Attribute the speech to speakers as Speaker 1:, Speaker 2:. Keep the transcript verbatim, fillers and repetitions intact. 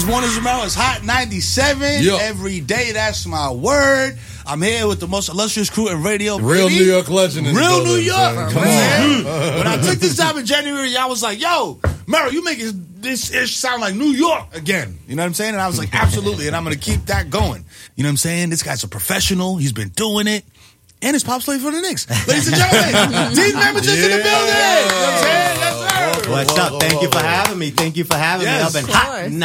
Speaker 1: is Warner Zamero. It's Hot ninety-seven.
Speaker 2: Yo.
Speaker 1: Every day, that's my word. I'm here with the most illustrious crew in radio.
Speaker 2: Real
Speaker 1: baby.
Speaker 2: New York legend. in the
Speaker 1: Real New
Speaker 2: building,
Speaker 1: York.
Speaker 2: son. Come
Speaker 1: Man.
Speaker 2: on.
Speaker 1: When I took this job in January, y'all was like, yo, Mero, you make this ish sound like New York again. You know what I'm saying? And I was like, absolutely. And I'm going to keep that going. You know what I'm saying? This guy's a professional. He's been doing it. And his pop slave for the Knicks. Ladies and gentlemen, Dean Member's in the building. You know what I'm saying? Yes, sir.
Speaker 3: What's up? Thank you for having me. Thank you for having
Speaker 1: Yes.
Speaker 3: me. I've been
Speaker 4: Of
Speaker 3: hot.
Speaker 4: course.